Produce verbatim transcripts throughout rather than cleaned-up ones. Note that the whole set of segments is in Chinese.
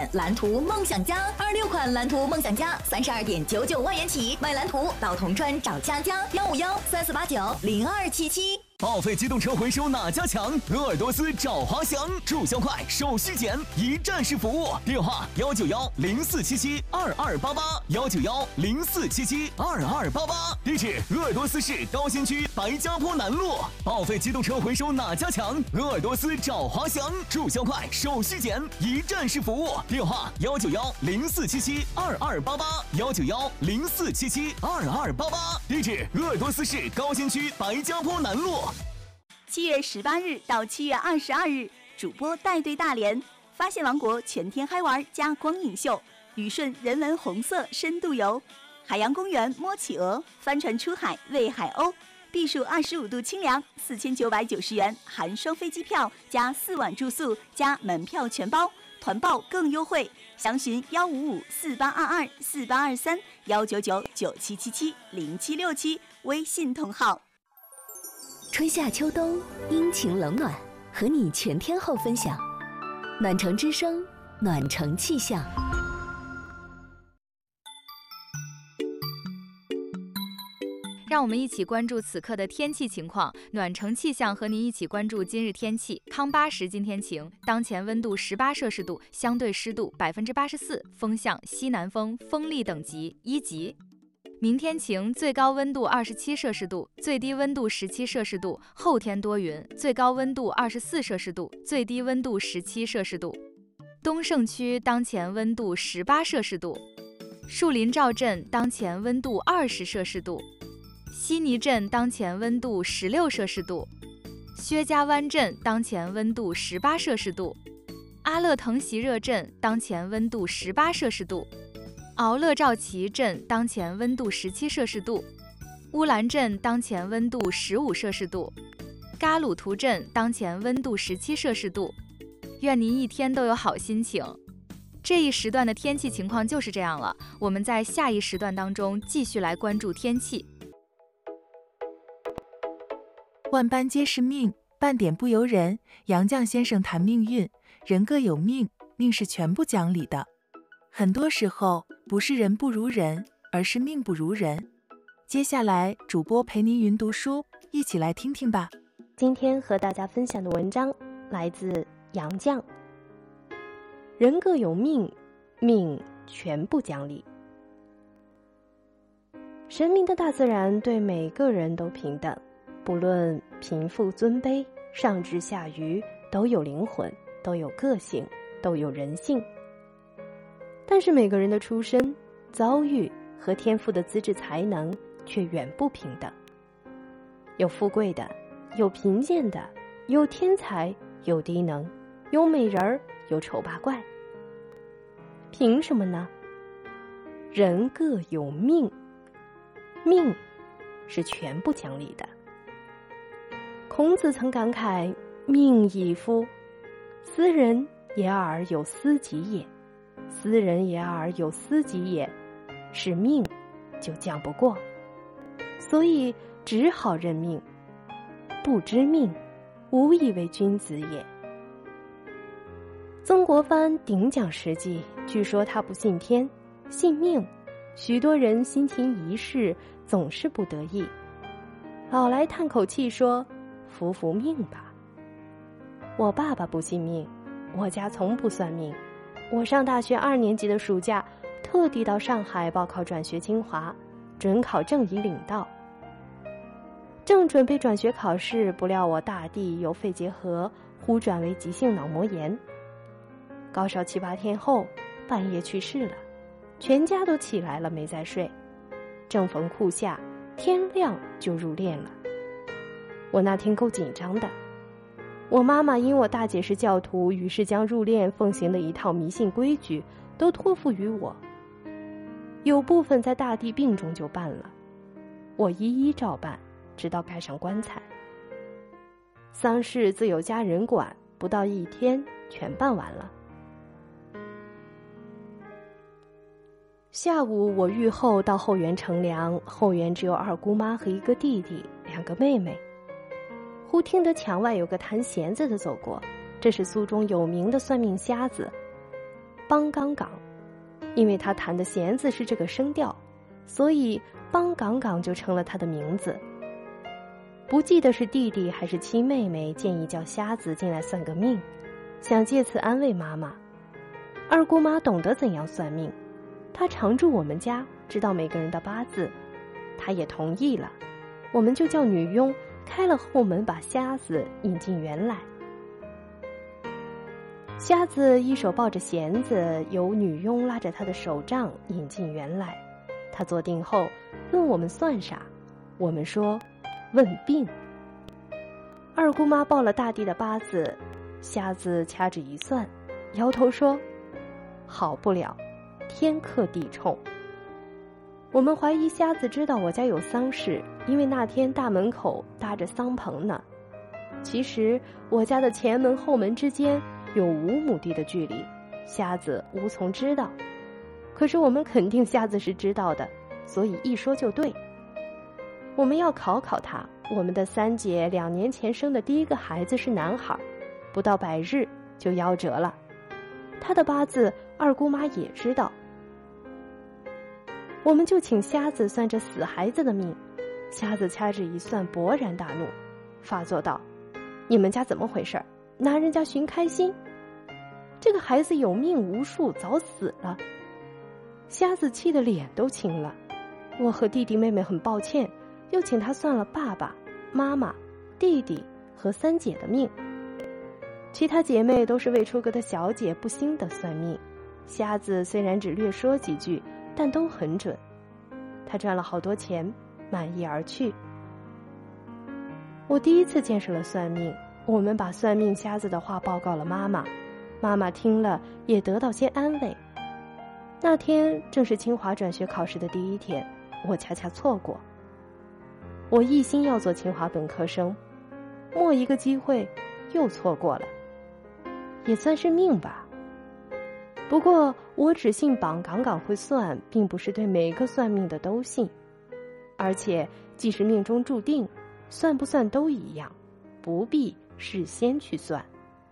蓝图梦想家，二六款蓝图梦想家三十二点九九万元起，买蓝图到铜川找佳佳，幺五幺三四八九零二七七。 报废机动车回收哪家强？鄂尔多斯找华翔，注销快，手续简，一站式服务。电话幺九幺零四七七二二八八，幺九幺零四七七二二八八。地址：鄂尔多斯市高新区白家坡南路。报废机动车回收哪家强？鄂尔多斯找华翔，注销快，手续简，一站式服务。电话幺九幺零四七七二二八八，幺九幺零四七七二二八八。地址：鄂尔多斯市高新区白家坡南路。 七月十八日到七月二十二日，主播带队大连发现王国全天嗨玩加光影秀，旅顺人文红色深度游，海洋公园摸企鹅，帆船出海喂海鸥，避暑二十五度清凉，四千九百九十元含双飞机票加四晚住宿加门票全包，团报更优惠，详询幺五五四八二二四八二三幺九九九七七七零七六七微信同号。 春夏秋冬，阴晴冷暖，和你全天候分享。暖城之声，暖城气象。 让我们一起关注此刻的天气情况。暖城气象和您一起关注今日天气。康巴什今天晴，当前温度十八摄氏度，相对湿度百分之八十四，风向西南风，风力等级一级。明天晴，最高温度二十七摄氏度，最低温度十七摄氏度。后天多云，最高温度二十四摄氏度，最低温度十七摄氏度。东胜区当前温度十八摄氏度，树林赵镇当前温度二十摄氏度，悉尼镇当前温度十六摄氏度，薛家湾镇当前温度十八摄氏度，阿勒腾席热镇当前温度十八摄氏度。敖勒赵旗镇当前温度十七摄氏度，乌兰镇当前温度十五摄氏度，嘎鲁图镇当前温度十七摄氏度。愿您一天都有好心情。这一时段的天气情况就是这样了，我们在下一时段当中继续来关注天气。 万般皆是命，半点不由人。杨绛先生谈命运，人各有命，命是全不讲理的。很多时候不是人不如人，而是命不如人。接下来主播陪您云读书，一起来听听吧。 今天和大家分享的文章来自杨绛。人各有命，命全不讲理。神明的大自然对每个人都平等，不论贫富尊卑，上至下愚，都有灵魂，都有个性，都有人性。但是每个人的出身、遭遇和天赋的资质才能却远不平等。有富贵的，有贫贱的，有天才，有低能，有美人儿，有丑八怪。凭什么呢？人各有命，命是全不讲理的。孔子曾感慨：命亦夫，斯人也而有斯己也。斯人也而有斯己也，是命就犟不过，所以只好认命。不知命，无以为君子也。曾国藩顶讲实际，据说他不信天，信命。许多人心情一事，总是不得意，老来叹口气说：服服命吧。我爸爸不信命，我家从不算命。我上大学二年级的暑假，特地到上海报考转学清华，准考证已领到。正准备转学考试，不料我大弟由肺结核忽转为急性脑膜炎，高烧七八天后，半夜去世了。全家都起来了，没再睡。正逢酷夏，天亮就入殓了。我那天够紧张的。我妈妈因我大姐是教徒，于是将入殓奉行的一套迷信规矩都托付于我，有部分在大弟病中就办了，我一一照办，直到盖上棺材。丧事自有家人管，不到一天全办完了。下午我愈后到后园乘凉，后园只有二姑妈和一个弟弟，两个妹妹。忽听得墙外有个弹弦子的走过，这是苏中有名的算命瞎子。 梆杠杠，因为他弹的弦子是这个声调，所以梆杠杠就成了他的名字。不记得是弟弟还是亲妹妹建议叫瞎子进来算个命，想借此安慰妈妈。二姑妈懂得怎样算命，她常住我们家，知道每个人的八字，她也同意了。我们就叫女佣开了后门，把瞎子引进园来。瞎子一手抱着弦子，由女佣拉着他的手杖引进园来。他坐定后问我们算啥，我们说问病。二姑妈报了大地的八字，瞎子掐指一算，摇头说好不了，天克地冲。我们怀疑瞎子知道我家有丧事，因为那天大门口搭着丧棚呢。其实我家的前门后门之间有五亩地的距离，瞎子无从知道。可是我们肯定瞎子是知道的，所以一说就对。我们要考考他，我们的三姐两年前生的第一个孩子是男孩，不到百日就夭折了。他的八字二姑妈也知道。我们就请瞎子算这死孩子的命。瞎子掐指一算，勃然大怒，发作道：你们家怎么回事？拿人家寻开心？这个孩子有命无数，早死了。瞎子气得脸都青了。我和弟弟妹妹很抱歉，又请他算了爸爸、妈妈、弟弟和三姐的命。其他姐妹都是未出阁的小姐，不兴的算命。瞎子虽然只略说几句，但都很准。他赚了好多钱，满意而去。我第一次见识了算命，我们把算命瞎子的话报告了妈妈，妈妈听了也得到些安慰。那天正是清华转学考试的第一天，我恰恰错过。我一心要做清华本科生，末一个机会又错过了，也算是命吧。不过我只信榜岗岗会算，并不是对每个算命的都信。而且即使命中注定，算不算都一样，不必事先去算。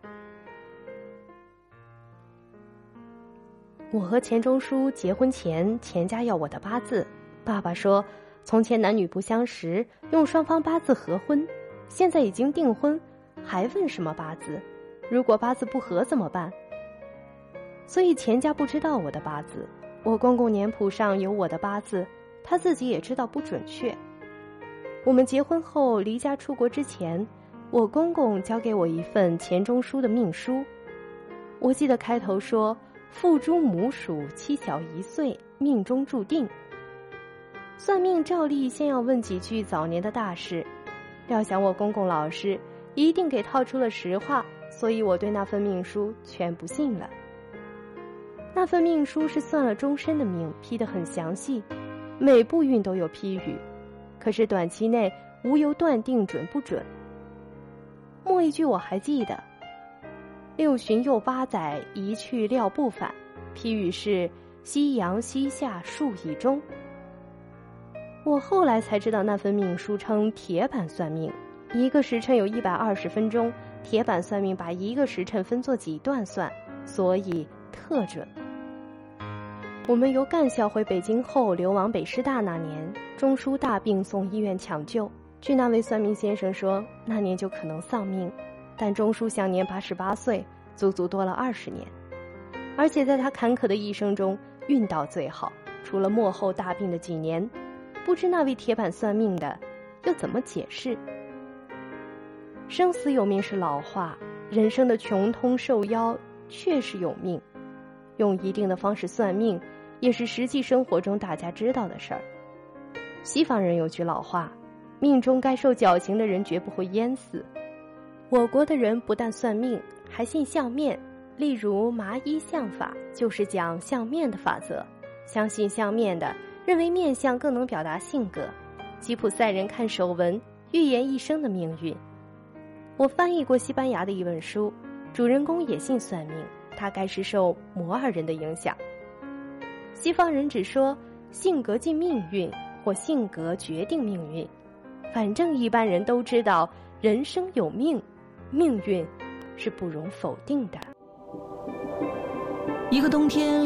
我和钱钟书结婚前，钱家要我的八字。爸爸说，从前男女不相识，用双方八字合婚，现在已经订婚，还问什么八字？如果八字不合怎么办？所以钱家不知道我的八字。我公公年谱上有我的八字，他自己也知道不准确。我们结婚后离家出国之前，我公公交给我一份钱钟书的命书。我记得开头说，父猪母属，妻小一岁，命中注定。算命照例先要问几句早年的大事，料想我公公老实，一定给套出了实话，所以我对那份命书全不信了。那份命书是算了终身的命，批得很详细，每步运都有批语，可是短期内无由断定准不准。末一句我还记得，六旬又八载，一去料不返，批语是夕阳西下数以钟。我后来才知道，那份命书称铁板算命，一个时辰有一百二十分钟，铁板算命把一个时辰分作几段算，所以特准。我们由干校回北京后流亡北师大那年，钟书大病送医院抢救，据那位算命先生说，那年就可能丧命，但钟书享年八十八岁，足足多了二十年。而且在他坎坷的一生中，运道最好，除了末后大病的几年，不知那位铁板算命的又怎么解释？生死有命是老话，人生的穷通受夭确实有命，用一定的方式算命也是实际生活中大家知道的事儿。西方人有句老话，命中该受绞刑的人绝不会淹死。我国的人不但算命，还信相面，例如麻衣相法就是讲相面的法则。相信相面的认为面相更能表达性格，吉普赛人看手纹预言一生的命运。我翻译过西班牙的一本书，主人公也信算命，大概是受摩尔人的影响。西方人只说性格即命运，或性格决定命运，反正一般人都知道人生有命，命运是不容否定的。 一个冬天